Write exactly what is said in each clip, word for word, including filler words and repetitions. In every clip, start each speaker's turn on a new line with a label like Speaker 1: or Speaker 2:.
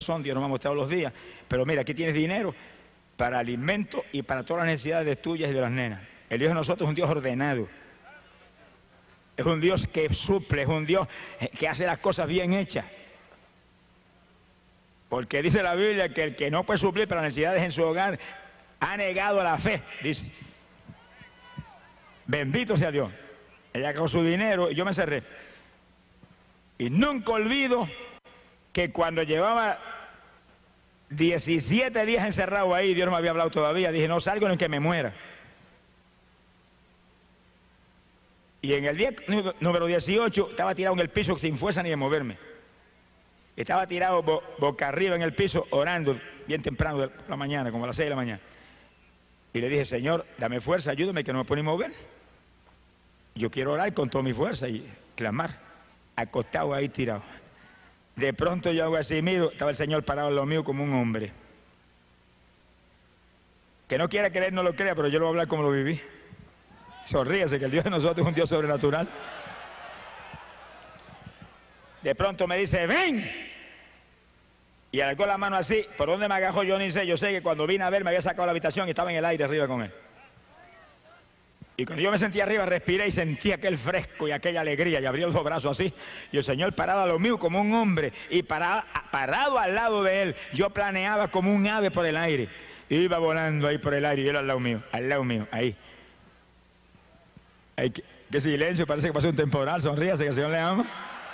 Speaker 1: son, Dios nos va a mostrar los días, pero mira, aquí tienes dinero para alimento y para todas las necesidades tuyas y de las nenas. El Dios de nosotros es un Dios ordenado, es un Dios que suple, es un Dios que hace las cosas bien hechas, porque dice la Biblia que el que no puede suplir para las necesidades en su hogar ha negado la fe, dice. Bendito sea Dios. Ella con su dinero y yo me cerré, y nunca olvido que cuando llevaba diecisiete días encerrado ahí, Dios no me había hablado todavía, dije, no salgo ni que me muera. Y en el día número dieciocho estaba tirado en el piso sin fuerza ni de moverme. Estaba tirado bo boca arriba en el piso orando bien temprano de la mañana, como a las seis de la mañana. Y le dije, Señor, dame fuerza, ayúdame que no me puedo ni mover. Yo quiero orar con toda mi fuerza y clamar, acostado ahí tirado. De pronto yo hago así, miro, estaba el Señor parado en lo mío como un hombre. Que no quiera creer, no lo crea, pero yo lo voy a hablar como lo viví. Sonríase, que el Dios de nosotros es un Dios sobrenatural. De pronto me dice, ven. Y alargó la mano así, ¿por dónde me agajó? Yo ni sé, yo sé que cuando vine a ver me había sacado la habitación y estaba en el aire arriba con él. Y cuando yo me sentí arriba, respiré y sentí aquel fresco y aquella alegría, y abrí los brazos así, y el Señor parado a lo mío como un hombre, y parado, parado al lado de él, yo planeaba como un ave por el aire, iba volando ahí por el aire, y él al lado mío, al lado mío, ahí. Ay, qué, qué silencio, parece que pasó un temporal, sonríase que el Señor le ama.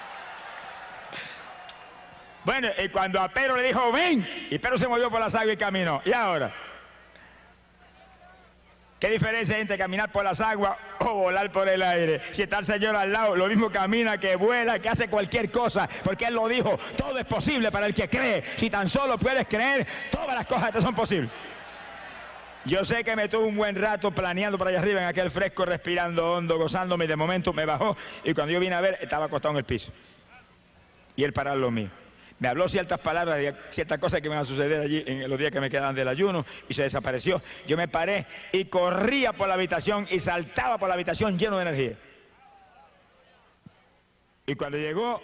Speaker 1: Bueno, y cuando a Pedro le dijo, ven, y Pedro se movió por las aguas y caminó, ¿y ahora? ¿Qué diferencia hay entre caminar por las aguas o volar por el aire? Si está el Señor al lado, lo mismo camina, que vuela, que hace cualquier cosa, porque Él lo dijo, todo es posible para el que cree. Si tan solo puedes creer, todas las cosas te son posibles. Yo sé que me tuve un buen rato planeando por allá arriba en aquel fresco, respirando hondo, gozándome, y de momento me bajó, y cuando yo vine a ver, estaba acostado en el piso. Y Él parado lo mío. Me habló ciertas palabras, ciertas cosas que me van a suceder allí en los días que me quedan del ayuno, y se desapareció. Yo me paré y corría por la habitación y saltaba por la habitación lleno de energía. Y cuando llegó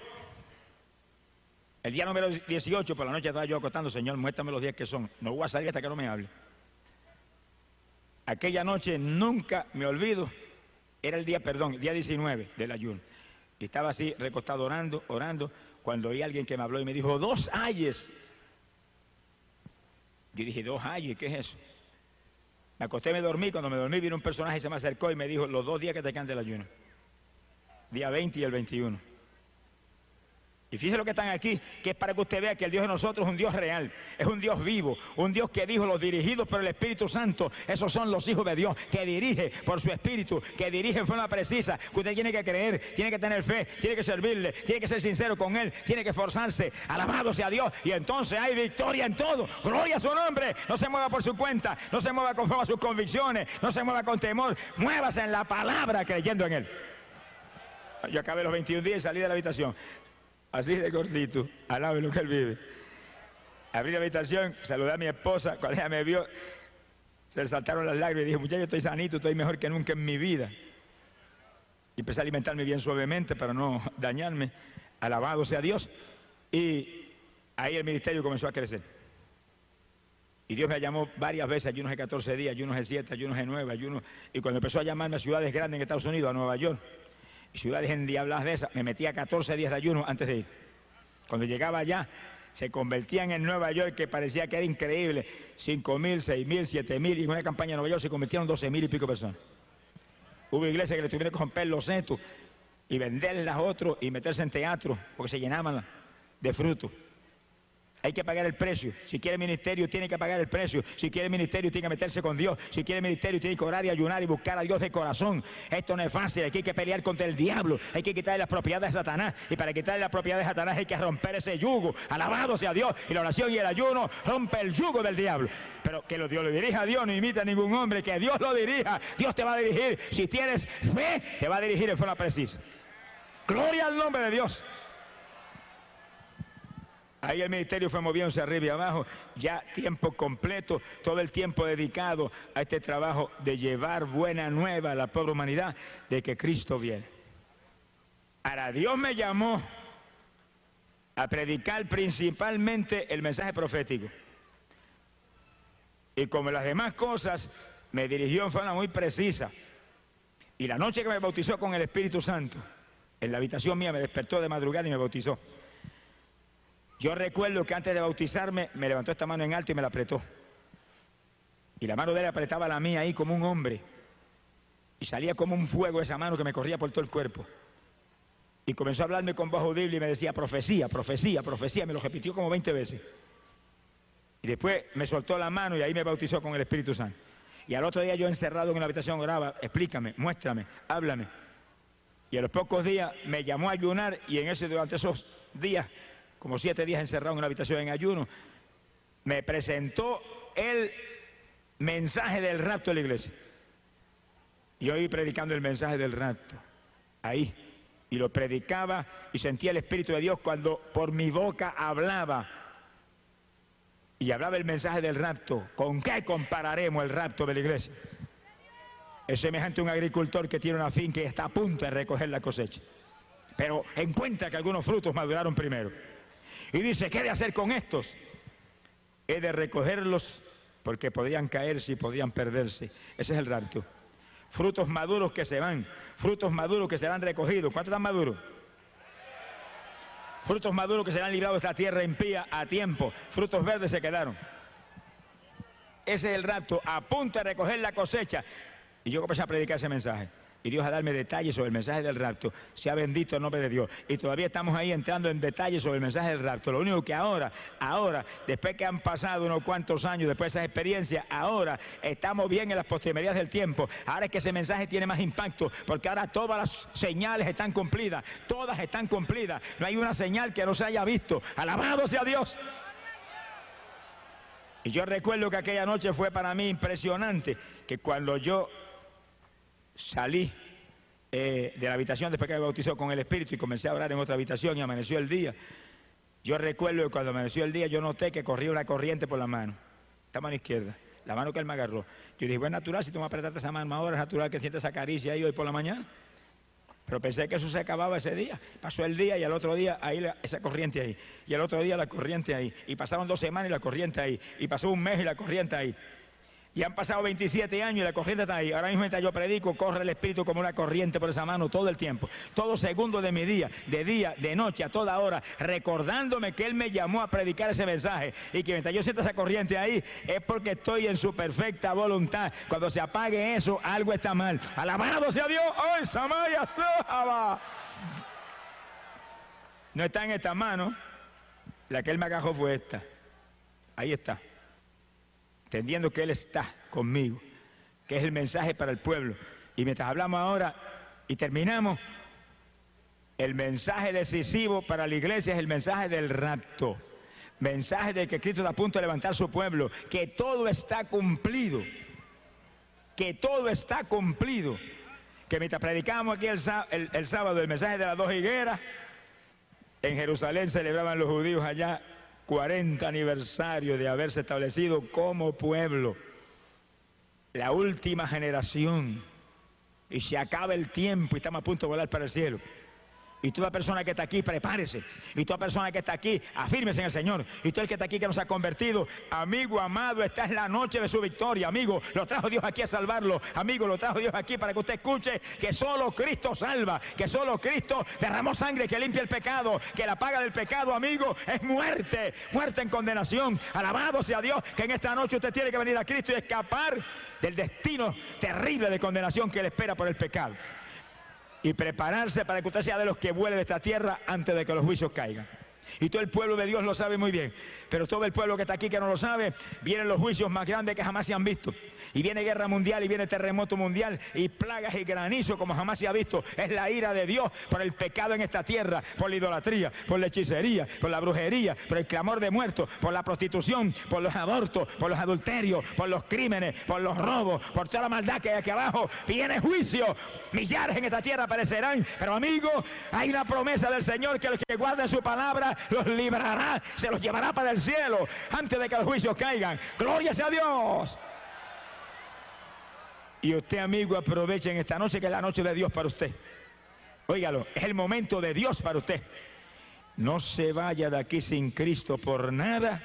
Speaker 1: el día número dieciocho, por la noche estaba yo acostando, Señor, muéstrame los días que son. No voy a salir hasta que no me hable. Aquella noche nunca me olvido, era el día, perdón, el día diecinueve del ayuno. Y estaba así recostado orando, orando, cuando oí a alguien que me habló y me dijo, dos ayes. Yo dije, dos ayes, ¿qué es eso? Me acosté y me dormí, cuando me dormí vino un personaje y se me acercó y me dijo, los dos días que te quedan del ayuno. Día veinte y el veintiuno. Y fíjese lo que están aquí, que es para que usted vea que el Dios de nosotros es un Dios real, es un Dios vivo, un Dios que dijo, los dirigidos por el Espíritu Santo, esos son los hijos de Dios, que dirige por su Espíritu, que dirige en forma precisa, que usted tiene que creer, tiene que tener fe, tiene que servirle, tiene que ser sincero con Él, tiene que esforzarse, alabado sea Dios, y entonces hay victoria en todo, gloria a su nombre, no se mueva por su cuenta, no se mueva conforme a sus convicciones, no se mueva con temor, muévase en la palabra creyendo en Él. Yo acabé los veintiún días y salí de la habitación. Así de gordito, al lado de lo que él vive. Abrí la habitación, saludé a mi esposa, cuando ella me vio, se le saltaron las lágrimas y dije, muchacho, estoy sanito, estoy mejor que nunca en mi vida. Y empecé a alimentarme bien suavemente para no dañarme, alabado sea Dios. Y ahí el ministerio comenzó a crecer. Y Dios me llamó varias veces, ayunos de catorce días, ayunos de siete, ayunos de nueve, ayunos... Y cuando empezó a llamarme a ciudades grandes en Estados Unidos, a Nueva York, y ciudades endiabladas de esas, me metía catorce días de ayuno antes de ir. Cuando llegaba allá, se convertían en Nueva York, que parecía que era increíble, cinco mil, seis mil, siete mil, y en una campaña en Nueva York se convirtieron doce mil y pico personas. Hubo iglesias que le tuvieron que romper los setos y venderlas a otros y meterse en teatro, porque se llenaban de frutos. Hay que pagar el precio. Si quiere ministerio, tiene que pagar el precio. Si quiere ministerio, tiene que meterse con Dios. Si quiere ministerio, tiene que orar y ayunar y buscar a Dios de corazón. Esto no es fácil. Aquí hay que pelear contra el diablo. Hay que quitarle las propiedades de Satanás. Y para quitarle las propiedades de Satanás hay que romper ese yugo. Alabado sea Dios. Y la oración y el ayuno rompe el yugo del diablo. Pero que lo Dios lo dirija a Dios, no imita a ningún hombre. Que Dios lo dirija. Dios te va a dirigir. Si tienes fe, te va a dirigir en forma precisa. Gloria al nombre de Dios. Ahí el ministerio fue moviéndose arriba y abajo, ya tiempo completo, todo el tiempo dedicado a este trabajo de llevar buena nueva a la pobre humanidad de que Cristo viene. Ahora Dios me llamó a predicar principalmente el mensaje profético. Y como las demás cosas, me dirigió en forma muy precisa. Y la noche que me bautizó con el Espíritu Santo, en la habitación mía me despertó de madrugada y me bautizó. Yo recuerdo que antes de bautizarme me levantó esta mano en alto y me la apretó. Y la mano de él apretaba la mía ahí como un hombre. Y salía como un fuego esa mano que me corría por todo el cuerpo. Y comenzó a hablarme con voz audible y me decía profecía, profecía, profecía. Me lo repitió como veinte veces. Y después me soltó la mano y ahí me bautizó con el Espíritu Santo. Y al otro día yo encerrado en una habitación oraba, explícame, muéstrame, háblame. Y a los pocos días me llamó a ayunar y en ese, durante esos días, como siete días encerrado en una habitación en ayuno, me presentó el mensaje del rapto de la iglesia. Y yo iba predicando el mensaje del rapto, ahí. Y lo predicaba y sentía el Espíritu de Dios cuando por mi boca hablaba. Y hablaba el mensaje del rapto. ¿Con qué compararemos el rapto de la iglesia? Es semejante a un agricultor que tiene una finca y está a punto de recoger la cosecha. Pero encuentra que algunos frutos maduraron primero. Y dice, ¿qué he de hacer con estos? He de recogerlos porque podían caerse y podían perderse. Ese es el rapto. Frutos maduros que se van, frutos maduros que serán recogidos. ¿Cuántos están maduros? Frutos maduros que serán librados de esta tierra impía a tiempo. Frutos verdes se quedaron. Ese es el rapto, a punto de recoger la cosecha. Y yo comencé a predicar ese mensaje. Y Dios a darme detalles sobre el mensaje del rapto. Sea bendito el nombre de Dios. Y todavía estamos ahí entrando en detalles sobre el mensaje del rapto. Lo único que ahora, ahora, después que han pasado unos cuantos años, después de esas experiencias, ahora estamos bien en las postrimerías del tiempo. Ahora es que ese mensaje tiene más impacto, porque ahora todas las señales están cumplidas. Todas están cumplidas. No hay una señal que no se haya visto. Alabado sea Dios. Y yo recuerdo que aquella noche fue para mí impresionante, que cuando yo salí eh, de la habitación después que me bautizó con el Espíritu y comencé a orar en otra habitación y amaneció el día. Yo recuerdo que cuando amaneció el día yo noté que corría una corriente por la mano, esta mano izquierda, la mano que él me agarró. Yo dije, bueno, es natural, si tú me apretaste esa mano ahora, es natural que sientas esa caricia ahí hoy por la mañana. Pero pensé que eso se acababa ese día. Pasó el día y al otro día ahí la, esa corriente ahí. Y al otro día la corriente ahí. Y pasaron dos semanas y la corriente ahí. Y pasó un mes y la corriente ahí. Y han pasado veintisiete años y la corriente está ahí. Ahora mismo mientras yo predico, corre el Espíritu como una corriente por esa mano todo el tiempo. Todo segundo de mi día, de día, de noche, a toda hora, recordándome que Él me llamó a predicar ese mensaje. Y que mientras yo sienta esa corriente ahí, es porque estoy en su perfecta voluntad. Cuando se apague eso, algo está mal. Alabado sea Dios. ¡Ay, Samaya Sahaba! No está en esta mano. La que Él me agarró fue esta. Ahí está. Entendiendo que Él está conmigo, que es el mensaje para el pueblo. Y mientras hablamos ahora y terminamos, el mensaje decisivo para la iglesia es el mensaje del rapto. Mensaje de que Cristo está a punto de levantar su pueblo, que todo está cumplido, que todo está cumplido. Que mientras predicamos aquí el, el, el sábado el mensaje de las dos higueras, en Jerusalén celebraban los judíos allá cuarenta aniversario de haberse establecido como pueblo, la última generación, y se acaba el tiempo y estamos a punto de volar para el cielo. Y toda persona que está aquí, prepárese. Y toda persona que está aquí, afírmese en el Señor. Y todo el que está aquí que nos ha convertido, amigo amado, esta es la noche de su victoria. Amigo, lo trajo Dios aquí a salvarlo. Amigo, lo trajo Dios aquí para que usted escuche que solo Cristo salva, que solo Cristo derramó sangre que limpia el pecado, que la paga del pecado, amigo, es muerte, muerte en condenación. Alabado sea Dios, que en esta noche usted tiene que venir a Cristo y escapar del destino terrible de condenación que le espera por el pecado. Y prepararse para que usted sea de los que vuele de esta tierra antes de que los juicios caigan. Y todo el pueblo de Dios lo sabe muy bien. Pero todo el pueblo que está aquí que no lo sabe, vienen los juicios más grandes que jamás se han visto. Y viene guerra mundial, y viene terremoto mundial, y plagas y granizo como jamás se ha visto. Es la ira de Dios por el pecado en esta tierra, por la idolatría, por la hechicería, por la brujería, por el clamor de muertos, por la prostitución, por los abortos, por los adulterios, por los crímenes, por los robos, por toda la maldad que hay aquí abajo. Viene juicio. Millares en esta tierra perecerán. Pero amigo, hay una promesa del Señor que los que guarden su palabra los librará, se los llevará para el cielo antes de que los juicios caigan. Gloria sea a Dios. Y usted, amigo, aprovechen esta noche que es la noche de Dios para usted. Óigalo, es el momento de Dios para usted. no se vaya de aquí sin Cristo por nada,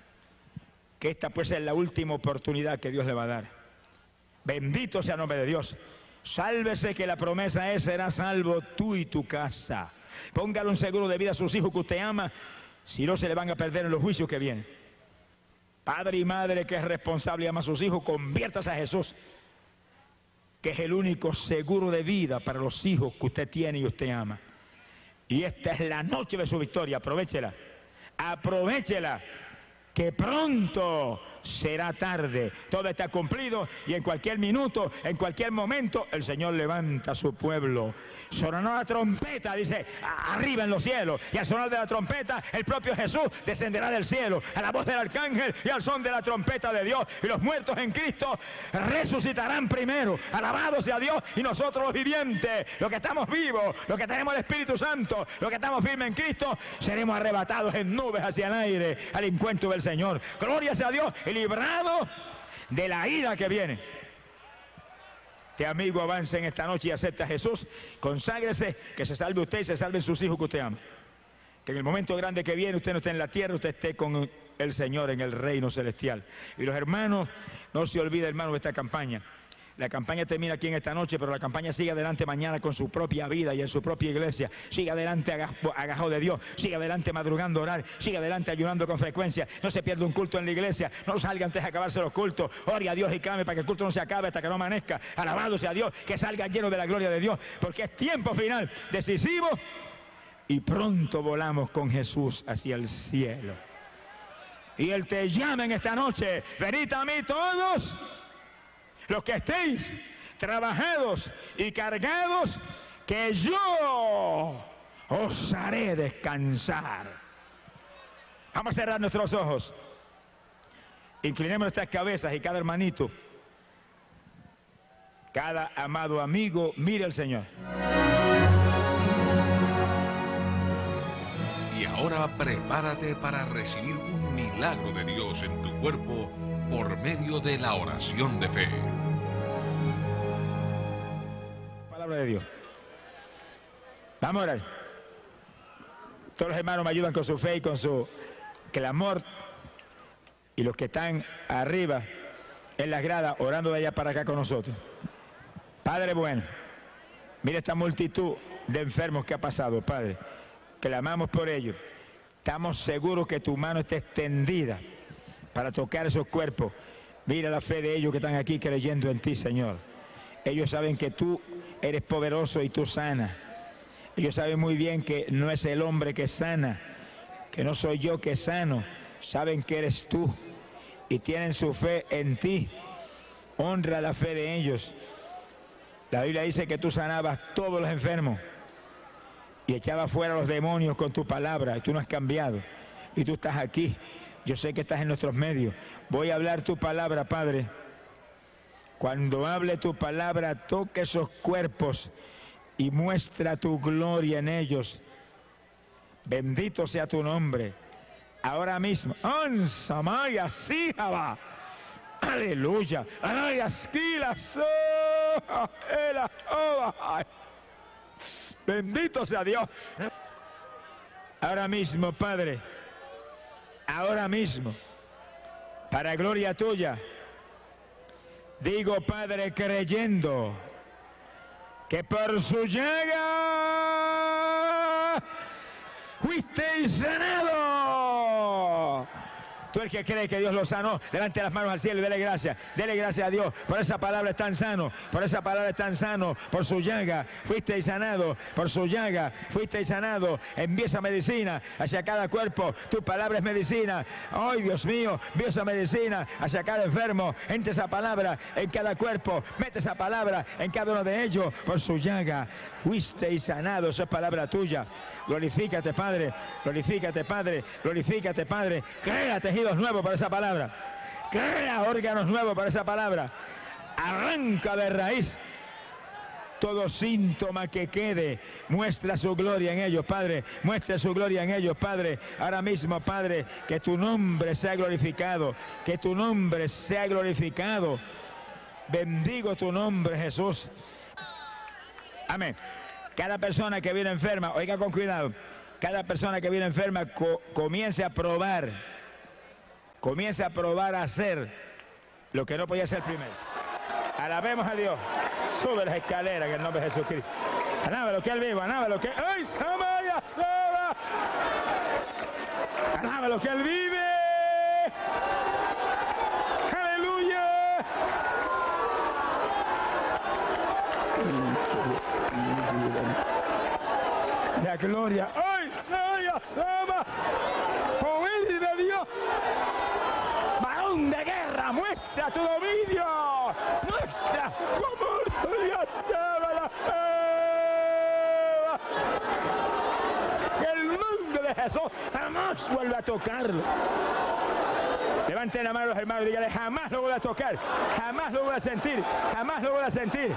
Speaker 1: que esta pues es la última oportunidad que Dios le va a dar. Bendito sea el nombre de Dios. Sálvese, que la promesa es: serás salvo tú y tu casa. Póngale un seguro de vida a sus hijos que usted ama, si no se le van a perder en los juicios que vienen. Padre y madre que es responsable y ama a sus hijos, conviértase a Jesús, que es el único seguro de vida para los hijos que usted tiene y usted ama. Y esta es la noche de su victoria. Aprovéchela, aprovéchela, que pronto será tarde. Todo está cumplido y en cualquier minuto, en cualquier momento, el Señor levanta a su pueblo. Sonará la trompeta, dice, arriba en los cielos, y al sonar de la trompeta, el propio Jesús descenderá del cielo, a la voz del arcángel y al son de la trompeta de Dios, y los muertos en Cristo resucitarán primero. Alabado sea Dios. Y nosotros los vivientes, los que estamos vivos, los que tenemos el Espíritu Santo, los que estamos firmes en Cristo, seremos arrebatados en nubes hacia el aire al encuentro del Señor. Gloria sea a Dios, y librado de la ira que viene. Que amigo avance en esta noche y acepte a Jesús, conságrese, que se salve usted y se salven sus hijos que usted ama. Que en el momento grande que viene usted no esté en la tierra, usted esté con el Señor en el reino celestial. Y los hermanos, no se olviden, hermanos, de esta campaña. La campaña termina aquí en esta noche, pero la campaña sigue adelante mañana con su propia vida y en su propia iglesia. Sigue adelante agajado de Dios, sigue adelante madrugando a orar, sigue adelante ayunando con frecuencia. No se pierda un culto en la iglesia, no salga antes de acabarse los cultos. Ore a Dios y clame para que el culto no se acabe hasta que no amanezca. Alabado sea Dios, que salga lleno de la gloria de Dios, porque es tiempo final, decisivo, y pronto volamos con Jesús hacia el cielo. Y Él te llama en esta noche: venid a mí todos los que estéis trabajados y cargados, que yo os haré descansar. Vamos a cerrar nuestros ojos. Inclinemos nuestras cabezas y cada hermanito, cada amado amigo, mire al Señor.
Speaker 2: Y ahora prepárate para recibir un milagro de Dios en tu cuerpo por medio de la oración de fe.
Speaker 1: Palabra de Dios. Vamos a orar. Todos los hermanos me ayudan con su fe y con su clamor. Y los que están arriba en las gradas orando de allá para acá con nosotros. Padre bueno, mira esta multitud de enfermos que ha pasado, Padre. Clamamos por ellos. Estamos seguros que tu mano está extendida para tocar esos cuerpos. Mira la fe de ellos que están aquí creyendo en ti, Señor. Ellos saben que tú eres poderoso y tú sanas. Ellos saben muy bien que no es el hombre que sana, que no soy yo que sano. Saben que eres tú y tienen su fe en ti. Honra la fe de ellos. La Biblia dice que tú sanabas todos los enfermos y echabas fuera los demonios con tu palabra, y tú no has cambiado. Y tú estás aquí. Yo sé que estás en nuestros medios. Voy a hablar tu palabra, Padre. Cuando hable tu palabra, toque esos cuerpos y muestra tu gloria en ellos. Bendito sea tu nombre. Ahora mismo. Aleluya. Bendito sea Dios. Ahora mismo, Padre. Ahora mismo, para gloria tuya, digo, Padre, creyendo que por su llaga fuisteis sanado. Tú el que cree que Dios lo sanó, levante las manos al cielo y dele gracias. Dele gracias a Dios. Por esa palabra están sanos. Por esa palabra están sanos. Por su llaga fuisteis sanado. Por su llaga fuisteis sanado. Envía esa medicina hacia cada cuerpo. Tu palabra es medicina. Ay, Dios mío, envía esa medicina hacia cada enfermo. Entre esa palabra en cada cuerpo. Mete esa palabra en cada uno de ellos. Por su llaga fuisteis sanado. Esa es palabra tuya. Glorifícate, Padre. Glorifícate, Padre. Glorifícate, Padre. Crea tejidos nuevos por esa palabra. Crea órganos nuevos por esa palabra. Arranca de raíz todo síntoma que quede. Muestra su gloria en ellos, Padre. Muestra su gloria en ellos, Padre. Ahora mismo, Padre, que tu nombre sea glorificado. Que tu nombre sea glorificado. Bendigo tu nombre, Jesús. Amén. Cada persona que viene enferma, oiga con cuidado, cada persona que viene enferma co comience a probar, comience a probar a hacer lo que no podía hacer primero. Alabemos a Dios. Sube las escaleras en el nombre de Jesucristo. Alábalo que Él vivo, alábalo que... ¡Ay, Samaya, Saba! Alábalo que Él vive. ¡Aleluya! La gloria. ¡Ay, Samaya, Saba! ¡Poder de Dios! ¡Varón de guerra, muestra tu dominio! ¡Muestra! ¡Como Dios Saba la el nombre de Jesús jamás vuelve a tocarlo. Levanten la mano los hermanos y díganle, jamás lo voy a tocar, jamás lo voy a sentir, jamás lo voy a sentir.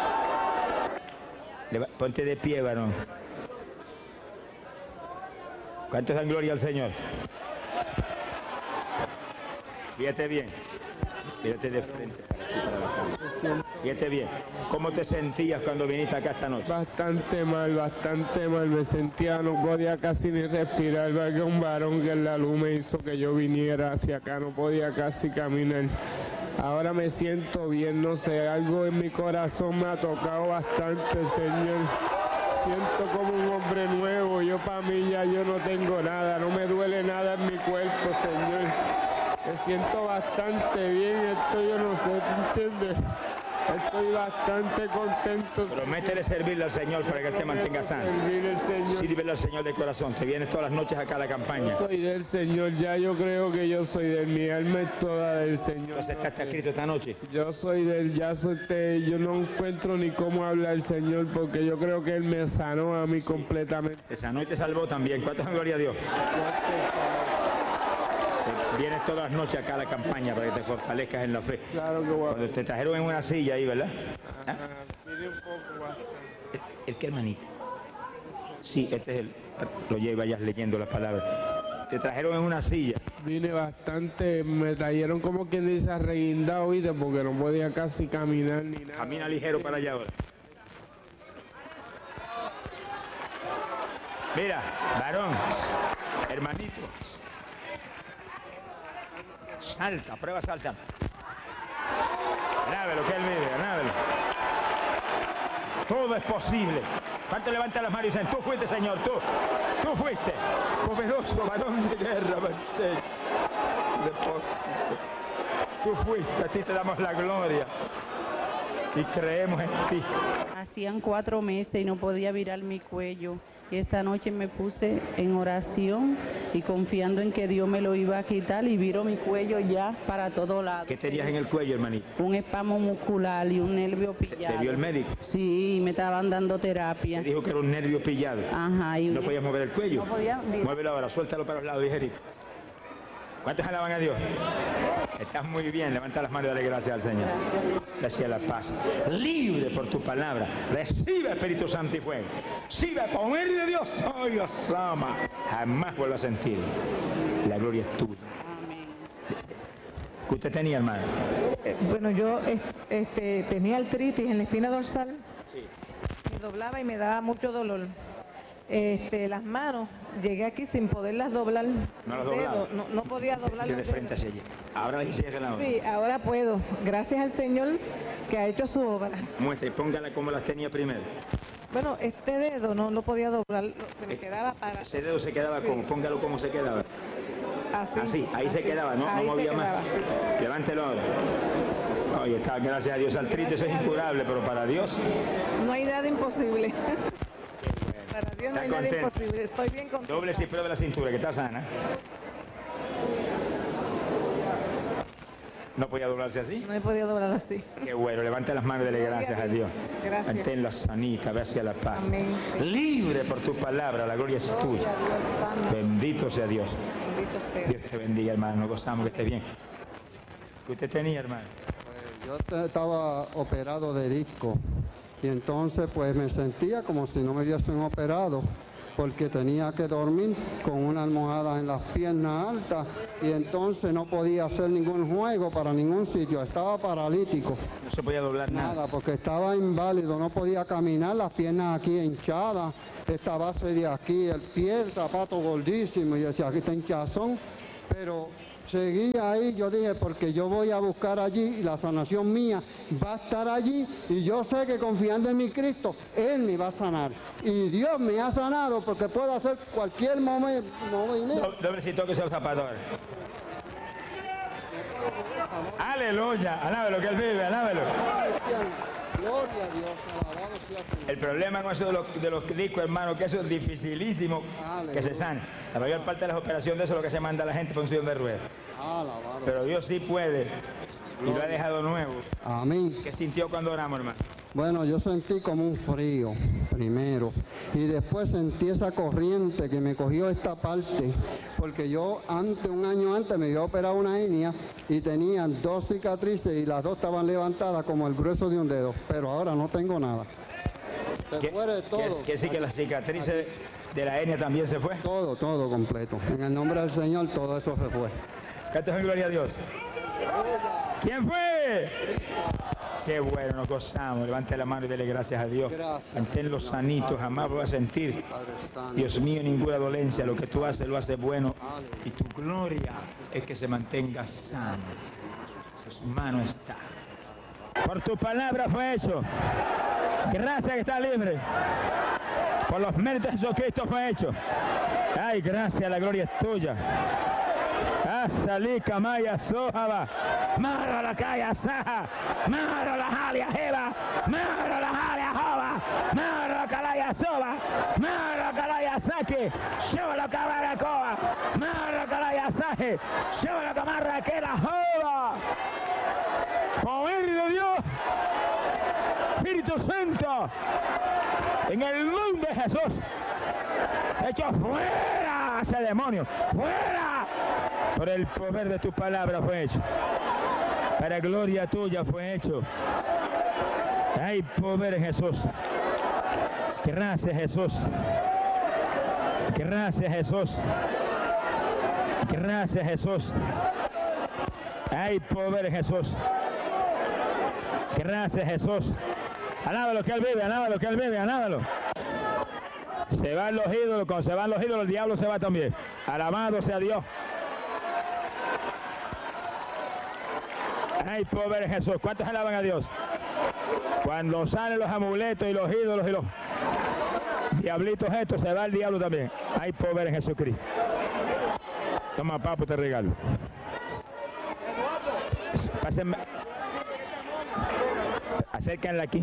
Speaker 1: Leva ponte de pie, varón. ¿Cuántos dan gloria al Señor? Fíjate bien, fíjate de frente, para aquí, para la cámara. Fíjate bien, ¿cómo te sentías cuando viniste acá esta noche?
Speaker 3: Bastante mal, bastante mal, me sentía, no podía casi ni respirar, porque un varón que en la luz me hizo que yo viniera hacia acá, no podía casi caminar. Ahora me siento bien, no sé, algo en mi corazón me ha tocado bastante, Señor. Siento como un hombre nuevo, yo para mí ya yo no tengo nada, no me duele nada en mi cuerpo, Señor. Me siento bastante bien, esto yo no sé, ¿tú entiendes? Estoy bastante contento.
Speaker 1: Prométele servirle al Señor para que Él te mantenga sano. Sírvele al Señor de corazón. Te vienes todas las noches acá a la campaña.
Speaker 3: Yo soy del Señor, ya yo creo que yo soy del, mi alma es toda del Señor.
Speaker 1: Entonces está, está escrito esta noche.
Speaker 3: Yo soy del, ya soy de, yo no encuentro ni cómo hablar al Señor porque yo creo que Él me sanó a mí completamente.
Speaker 1: Te sanó y te salvó también. ¿Cuántas gloria a Dios? Vienes todas las noches acá a la campaña para que te fortalezcas en la fe.
Speaker 3: Claro que bueno.
Speaker 1: Cuando te trajeron en una silla ahí, ¿verdad?
Speaker 3: ¿Ah? Mire un poco bastante.
Speaker 1: ¿El, el qué, hermanito? Sí, este es el... Lo lleva, vayas leyendo las palabras. Te trajeron en una silla.
Speaker 3: Vine bastante, me trajeron como quien dice arreguindado, ¿viste? Porque no podía casi caminar ni nada.
Speaker 1: Camina ligero para allá ahora. Mira, varón, hermanito. Salta, prueba salta. Alábelo, que Él vive, alábelo. Todo es posible. ¿Cuánto levantan las manos y dicen, tú fuiste, Señor, tú, tú fuiste, poderoso varón de guerra, tú fuiste, a ti te damos la gloria y creemos en ti.
Speaker 4: Hacían cuatro meses y no podía virar mi cuello. Y esta noche me puse en oración y confiando en que Dios me lo iba a quitar y viro mi cuello ya para todo lado.
Speaker 1: ¿Qué tenías en el cuello, hermanito?
Speaker 4: Un espasmo muscular y un nervio pillado.
Speaker 1: ¿Te vio el médico?
Speaker 4: Sí, me estaban dando terapia.
Speaker 1: Te dijo que era un nervio pillado.
Speaker 4: Ajá. Y
Speaker 1: ¿No podías mover el cuello?
Speaker 4: No podía.
Speaker 1: Muévelo ahora, suéltalo para los lados, ligerito. ¿Cuántos alaban a Dios? Estás muy bien, levanta las manos y dale gracias al Señor. Gracias a la paz. Libre por tu palabra. Recibe Espíritu Santo y fuego. Recibe poder de Dios. Hoy os ama. Jamás vuelvo a sentir. La gloria es tuya.
Speaker 4: Amén.
Speaker 1: ¿Qué usted tenía, hermano?
Speaker 5: Eh, bueno, yo este, tenía artritis en la espina dorsal.
Speaker 1: Sí.
Speaker 5: Me doblaba y me daba mucho dolor. Este, las manos, llegué aquí sin poderlas doblar.
Speaker 1: ¿No las
Speaker 5: Dedo,
Speaker 1: doblaba?
Speaker 5: no, no podía doblar
Speaker 1: De
Speaker 5: los
Speaker 1: frente
Speaker 5: dedos.
Speaker 1: hacia allí. Ahora le dice que la otra.
Speaker 5: Sí, ahora puedo. Gracias al Señor que ha hecho su obra.
Speaker 1: Muestra y póngala como las tenía primero.
Speaker 5: Bueno, este dedo no, no podía doblar, se me
Speaker 1: Eh,
Speaker 5: quedaba para...
Speaker 1: Ese dedo se quedaba
Speaker 5: Sí.
Speaker 1: como, póngalo como se quedaba.
Speaker 5: Así,
Speaker 1: Así, ahí se
Speaker 5: así.
Speaker 1: quedaba, no, no
Speaker 5: Ahí se
Speaker 1: movía más.
Speaker 5: quedaba, sí.
Speaker 1: Levántelo ahora. Oye, está, gracias a Dios, artritis eso es incurable, pero para Dios,
Speaker 5: No hay nada imposible. Para Dios no
Speaker 1: ¿Está
Speaker 5: hay nada
Speaker 1: contento?
Speaker 5: imposible. Estoy bien contenta.
Speaker 1: doble cifrado de la cintura, que está sana. ¿No podía doblarse así?
Speaker 5: No he podido doblar así.
Speaker 1: Qué bueno, levanta las manos y dale
Speaker 5: Gloria
Speaker 1: gracias
Speaker 5: a
Speaker 1: a Dios.
Speaker 5: Dios. Gracias.
Speaker 1: Manténla sanita, ve hacia la paz.
Speaker 5: Amén.
Speaker 1: Libre por tu palabra, la gloria es
Speaker 5: Gloria
Speaker 1: tuya.
Speaker 5: a Dios Santo.
Speaker 1: Bendito sea Dios.
Speaker 5: Bendito sea.
Speaker 1: Dios te bendiga, hermano. Nos gozamos que estés bien. ¿Qué usted tenía, hermano?
Speaker 6: Yo te- estaba operado de disco y entonces pues me sentía como si no me hubiesen operado porque tenía que dormir con una almohada en las piernas altas y entonces no podía hacer ningún juego para ningún sitio, estaba paralítico.
Speaker 1: No se podía doblar nada.
Speaker 6: Nada, porque estaba inválido, no podía caminar, las piernas aquí hinchadas, esta base de aquí, el pie, el zapato gordísimo, y decía, aquí está hinchazón, pero seguí ahí, yo dije, porque yo voy a buscar allí y la sanación mía va a estar allí y yo sé que confiando en mi Cristo, Él me va a sanar. Y Dios me ha sanado porque puedo hacer cualquier momen- movimiento.
Speaker 1: Doblecito que sea el zapato. Aleluya, alábelo que Él vive, alábelo.
Speaker 6: Gloria a Dios, alabado sea tu nombre.
Speaker 1: El problema con eso de los, de los discos, hermano, que eso es dificilísimo que se sane. La mayor parte de las operaciones de eso es lo que se manda a la gente por un sillón de ruedas.
Speaker 6: Alabado.
Speaker 1: Pero Dios sí puede y lo ha dejado nuevo.
Speaker 6: Amén.
Speaker 1: ¿Qué sintió cuando oramos, hermano?
Speaker 6: Bueno, yo sentí como un frío primero y después sentí esa corriente que me cogió esta parte, porque yo antes, un año antes me había operado una hernia y tenía dos cicatrices y las dos estaban levantadas como el grueso de un dedo, pero ahora no tengo nada. Se
Speaker 1: ¿Qué,
Speaker 6: fue de todo.
Speaker 1: que sí que la cicatriz de la hernia también se fue?
Speaker 6: Todo, todo completo. En el nombre del Señor todo eso se fue.
Speaker 1: Cantos en gloria a Dios. ¿Quién fue? Qué bueno, nos gozamos. Levante la mano y dele gracias a Dios.
Speaker 6: Gracias.
Speaker 1: Manténlos sanitos, jamás voy a sentir.
Speaker 6: Padre Santo.
Speaker 1: Dios mío, ninguna dolencia. Lo que tú haces, lo haces bueno. Y tu gloria es que se mantenga sano. Tus manos está. Por tu palabra fue hecho. Gracias que está libre. Por los méritos de Jesucristo fue hecho. Ay, gracias, la gloria es tuya. Asalika Maya Sohaba, Mara la Kaya Saha, Mara la Halia Heba, Mara la Halia Hova, Mara Kalaya Soba, Mara Kalaya Sake, Shola Kabara Koa, Mara Kalaya Saje, Shola Kamarra Kela Hova. Poder de Dios, Espíritu Santo, en el nombre de Jesús, hecho fuera ese demonio, fuera. Por el poder de tu palabra fue hecho. Para gloria tuya fue hecho. Hay poder en Jesús. Gracias Jesús. Gracias Jesús. Gracias Jesús. Hay poder en Jesús. Gracias Jesús. Alábalo que Él vive, alábalo que Él vive, alábalo. Se van los ídolos, cuando se van los ídolos, el diablo se va también. Alabado sea Dios. Hay poder en Jesús. ¿Cuántos alaban a Dios? Cuando salen los amuletos y los ídolos y los diablitos estos, se va el diablo también. Hay poder en Jesucristo. Toma, papo, te regalo. Pásenme. Acérquenla aquí.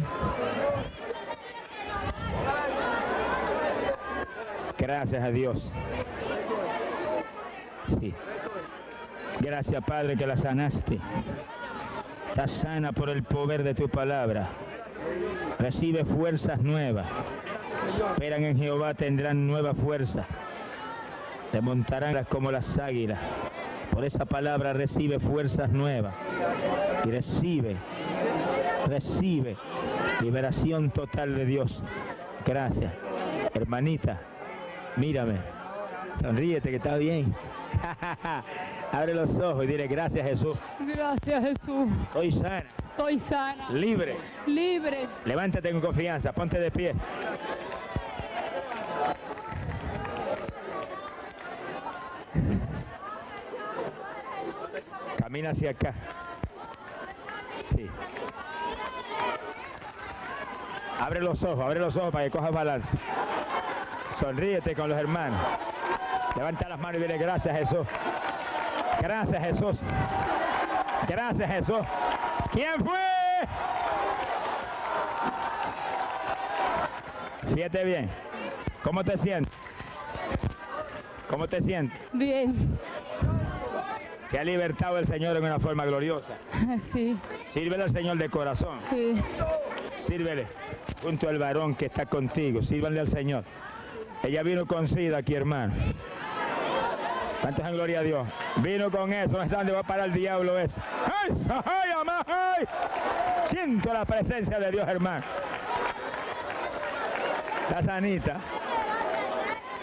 Speaker 1: Gracias a Dios. Sí. Gracias, Padre, que la sanaste. Está sana por el poder de tu palabra. Recibe fuerzas nuevas. Esperan en Jehová, tendrán nueva fuerza. Remontarán como las águilas. Por esa palabra recibe fuerzas nuevas. Y recibe, recibe liberación total de Dios. Gracias. Hermanita, mírame. Sonríete que está bien. Abre los ojos y dile gracias Jesús.
Speaker 7: Gracias Jesús.
Speaker 1: Estoy sana.
Speaker 7: Estoy sana.
Speaker 1: Libre.
Speaker 7: Libre.
Speaker 1: Levántate con confianza. Ponte de pie. Camina hacia acá. Sí. Abre los ojos, abre los ojos para que cojas balance. Sonríete con los hermanos. Levanta las manos y dile gracias Jesús. Gracias Jesús. Gracias Jesús. ¿Quién fue? Fíjate bien. ¿Cómo te sientes? ¿Cómo te sientes?
Speaker 7: Bien.
Speaker 1: Te ha libertado el Señor en una forma gloriosa.
Speaker 7: Sí.
Speaker 1: Sírvele al Señor de corazón.
Speaker 7: Sí.
Speaker 1: Sírvele junto al varón que está contigo. Sírvanle al Señor. Ella vino con sida aquí, hermano. ¿Cuántos en gloria a Dios? Vino con eso, no sé dónde va a parar el diablo eso. ¡Ay, ay, amá, ay! Siento la presencia de Dios, hermano. La sanita.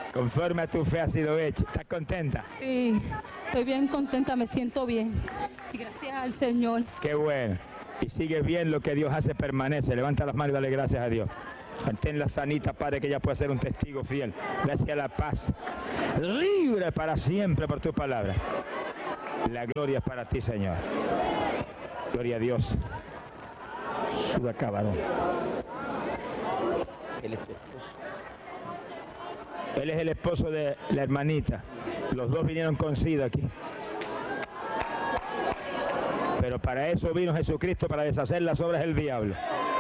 Speaker 1: Conforme a tu fe ha sido hecho. ¿Estás contenta?
Speaker 7: Sí, estoy bien contenta, me siento bien. Y gracias al Señor.
Speaker 1: Qué bueno. Y sigues bien, lo que Dios hace permanece. Levanta las manos y dale gracias a Dios. Manténla sanita, Padre, que ella pueda ser un testigo fiel. Gracias a la paz. Libre para siempre por tu palabra. La gloria es para ti, Señor. Gloria a Dios. Suda acá, varón. Él es tu esposo. Él es el esposo de la hermanita. Los dos vinieron con SIDA aquí. Pero para eso vino Jesucristo, para deshacer las obras del diablo.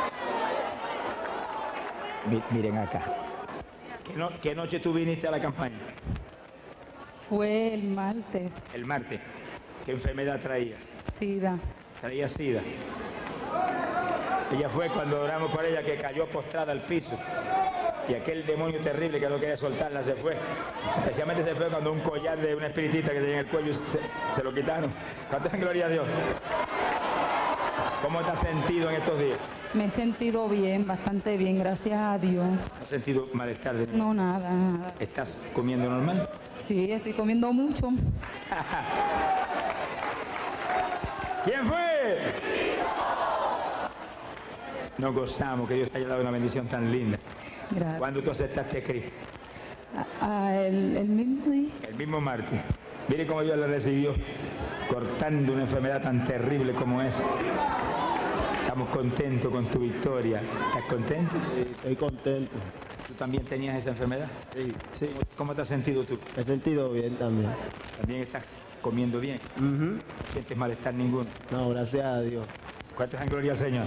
Speaker 1: Miren acá. ¿Qué, no, ¿Qué noche tú viniste a la campaña?
Speaker 7: Fue el martes.
Speaker 1: El martes. ¿Qué enfermedad traías?
Speaker 7: SIDA.
Speaker 1: Traía SIDA. Ella fue cuando oramos por ella que cayó postrada al piso. Y aquel demonio terrible que no quería soltarla se fue. Especialmente se fue cuando un collar de una espiritista que tenía en el cuello se, se lo quitaron. ¿Cuánto es gloria a Dios? ¿Cómo te has sentido en estos días?
Speaker 7: Me he sentido bien, bastante bien, gracias a Dios.
Speaker 1: ¿Has sentido malestar? De...
Speaker 7: No, nada, nada.
Speaker 1: ¿Estás comiendo normal?
Speaker 7: Sí, estoy comiendo mucho.
Speaker 1: ¿Quién fue? Nos gozamos que Dios te haya dado una bendición tan linda.
Speaker 7: Gracias.
Speaker 1: ¿Cuándo tú aceptaste a Cristo?
Speaker 7: A, a el, el mismo día.
Speaker 1: El mismo martes. Mire cómo Dios la recibió, cortando una enfermedad tan terrible como esa. Estamos contentos con tu victoria. ¿Estás contento?
Speaker 8: Sí, estoy contento.
Speaker 1: ¿Tú también tenías esa enfermedad?
Speaker 8: Sí, sí.
Speaker 1: ¿Cómo, cómo te has sentido tú?
Speaker 8: Me he sentido bien también.
Speaker 1: ¿También estás comiendo bien?
Speaker 8: Uh-huh.
Speaker 1: ¿No sientes malestar ninguno?
Speaker 8: No, gracias a Dios.
Speaker 1: ¿Cuántos en gloria al Señor?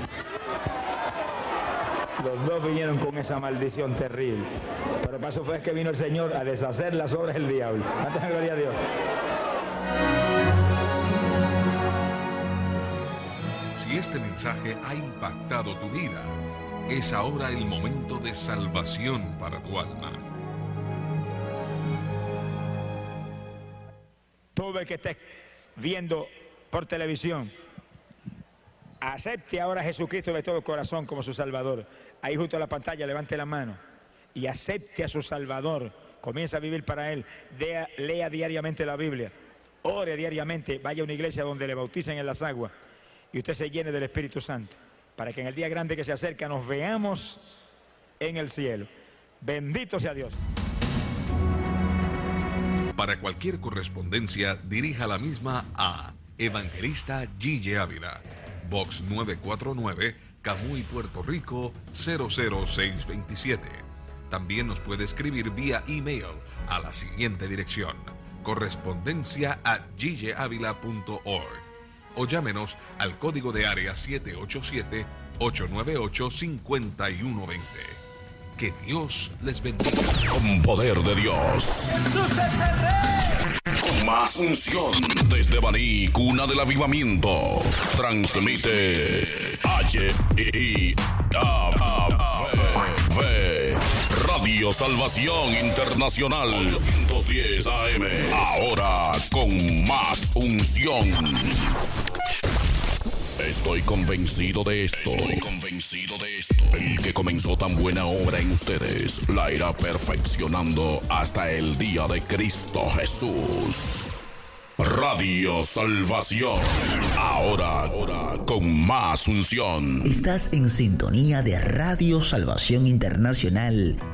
Speaker 1: Los dos vinieron con esa maldición terrible. Pero paso fue que vino el Señor a deshacer las obras del diablo. ¿Cuántos en gloria a Dios?
Speaker 2: Si este mensaje ha impactado tu vida, es ahora el momento de salvación para tu alma.
Speaker 1: Todo el que esté viendo por televisión, acepte ahora a Jesucristo de todo corazón como su Salvador. Ahí junto a la pantalla, levante la mano y acepte a su Salvador. Comienza a vivir para Él. Lea, lea diariamente la Biblia. Ore diariamente. Vaya a una iglesia donde le bauticen en las aguas y usted se llene del Espíritu Santo, para que en el día grande que se acerca nos veamos en el cielo. Bendito sea Dios.
Speaker 2: Para cualquier correspondencia, dirija la misma a Evangelista Gille Ávila, Box nueve cuatro nueve, Camuy, Puerto Rico, cero cero seis veintisiete. También nos puede escribir vía email a la siguiente dirección: correspondencia a gilleavila punto org, o llámenos al código de área siete ocho siete, ocho nueve ocho, cinco uno dos cero. Que Dios les bendiga.
Speaker 9: Con poder de Dios.
Speaker 10: Jesús es el Rey.
Speaker 9: Con más unción desde Baní, cuna del avivamiento. Transmite H I A V Radio Salvación Internacional ochocientos diez A M. Ahora con más unción. Estoy convencido de esto. Estoy convencido de esto. El que comenzó tan buena obra en ustedes la irá perfeccionando hasta el día de Cristo Jesús. Radio Salvación. Ahora, ahora con más unción.
Speaker 11: Estás en sintonía de Radio Salvación Internacional.